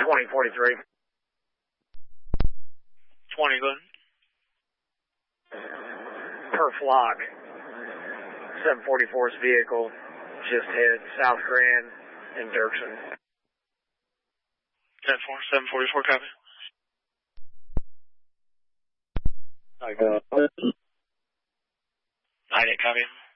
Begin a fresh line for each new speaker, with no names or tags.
2043.
20, good.
Per flock. 744's vehicle just hit South Grand and Dirksen.
10-4, 744, copy.
I got it.
I didn't copy.